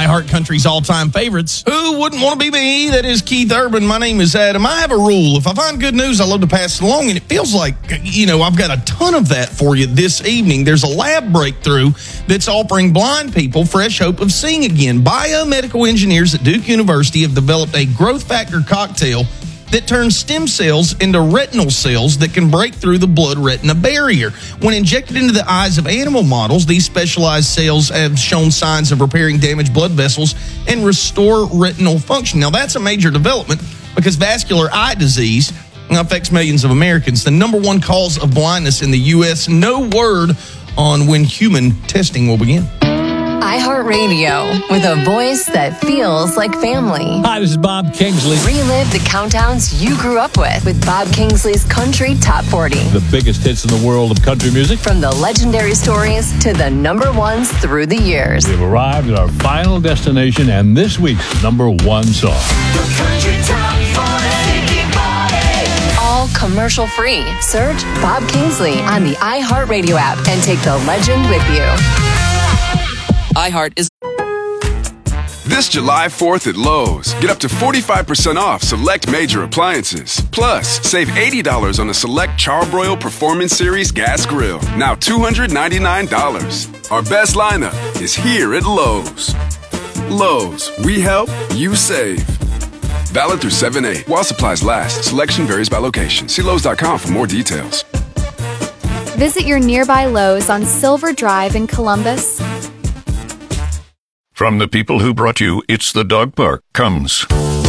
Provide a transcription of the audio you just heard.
iHeart Country's all-time favorites. Who wouldn't want to be me? That is Keith Urban. My name is Adam. I have a rule. If I find good news, I love to pass it along, and it feels like, I've got a ton of that for you this evening. There's a lab breakthrough that's offering blind people fresh hope of seeing again. Biomedical engineers at Duke University have developed a growth factor cocktail that turns stem cells into retinal cells that can break through the blood-retina barrier. When injected into the eyes of animal models, these specialized cells have shown signs of repairing damaged blood vessels and restore retinal function. Now, that's a major development because vascular eye disease affects millions of Americans. The number one cause of blindness in the U.S. No word on when human testing will begin. iHeartRadio, with a voice that feels like family. Hi, this is Bob Kingsley. Relive the countdowns you grew up with Bob Kingsley's Country Top 40. The biggest hits in the world of country music. From the legendary stories to the number ones through the years. We've arrived at our final destination and this week's number one song. The Country Top 40. All commercial free. Search Bob Kingsley on the iHeartRadio app and take the legend with you. iHeart is... This July 4th at Lowe's, get up to 45% off select major appliances. Plus, save $80 on a select Charbroil Performance Series gas grill, now $299. Our best lineup is here at Lowe's. Lowe's, we help, you save. Valid through 7/8. While supplies last, selection varies by location. See Lowes.com for more details. Visit your nearby Lowe's on Silver Drive in Columbus. From the people who brought you It's the Dog Park comes